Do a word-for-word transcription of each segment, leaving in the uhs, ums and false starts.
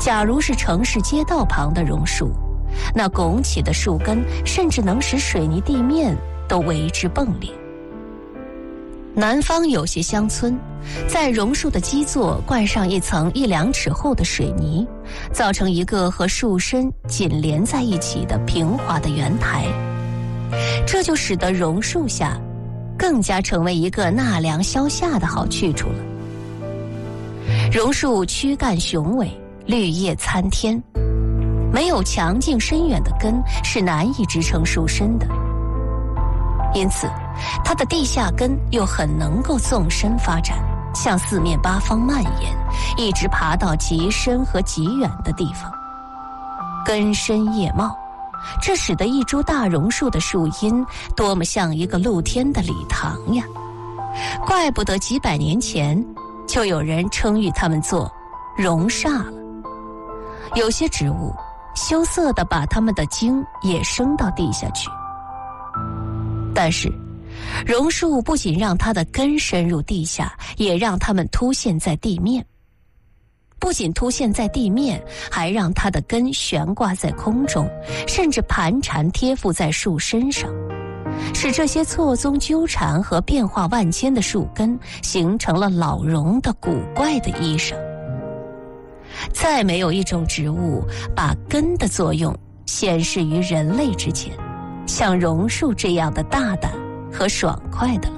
假如是城市街道旁的榕树，那拱起的树根甚至能使水泥地面都为之迸裂。南方有些乡村，在榕树的基座灌上一层一两尺厚的水泥，造成一个和树身紧连在一起的平滑的圆台，这就使得榕树下更加成为一个纳凉消夏的好去处了。榕树躯干雄伟，绿叶参天，没有强劲深远的根是难以支撑树身的，因此它的地下根又很能够纵深发展，向四面八方蔓延，一直爬到极深和极远的地方。根深叶茂，这使得一株大榕树的树荫多么像一个露天的礼堂呀！怪不得几百年前就有人称誉它们做榕煞了。有些植物羞涩地把它们的茎也升到地下去，但是榕树不仅让它的根深入地下，也让它们凸现在地面。不仅凸现在地面，还让它的根悬挂在空中，甚至盘缠贴附在树身上，使这些错综纠缠和变化万千的树根形成了老榕的古怪的衣裳。再没有一种植物把根的作用显示于人类之前，像榕树这样的大胆和爽快的了。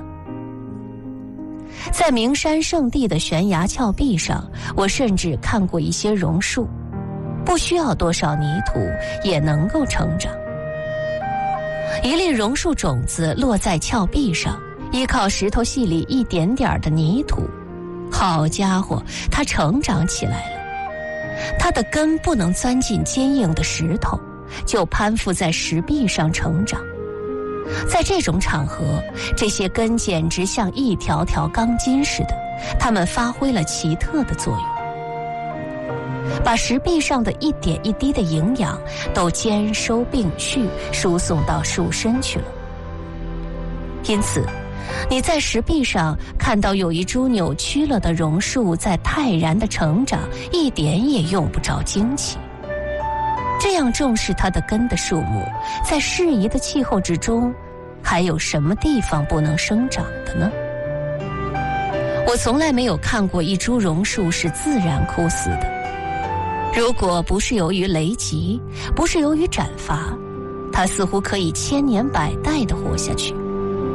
在名山圣地的悬崖峭壁上，我甚至看过一些榕树，不需要多少泥土也能够成长。一粒榕树种子落在峭壁上，依靠石头隙里一点点的泥土，好家伙，它成长起来了。它的根不能钻进坚硬的石头，就攀附在石壁上成长。在这种场合，这些根简直像一条条钢筋似的，它们发挥了奇特的作用，把石壁上的一点一滴的营养都兼收并蓄，输送到树身去了。因此你在石壁上看到有一株扭曲了的榕树在泰然的成长，一点也用不着惊奇。这样重视它的根的树木，在适宜的气候之中，还有什么地方不能生长的呢？我从来没有看过一株榕树是自然枯死的。如果不是由于雷击，不是由于斩伐，它似乎可以千年百代地活下去。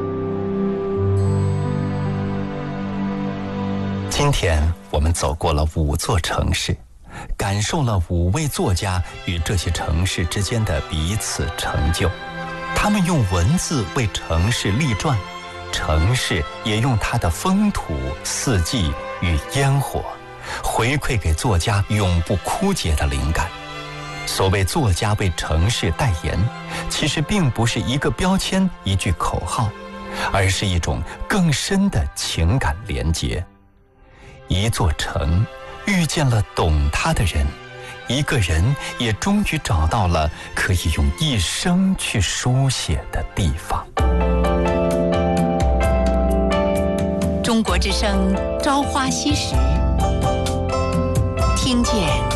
今天我们走过了五座城市，感受了五位作家与这些城市之间的彼此成就。他们用文字为城市立传，城市也用它的风土、四季与烟火回馈给作家永不枯竭的灵感。所谓作家为城市代言，其实并不是一个标签、一句口号，而是一种更深的情感连结。一座城遇见了懂它的人，一个人也终于找到了可以用一生去书写的地方。 中国之声，朝花夕拾，听见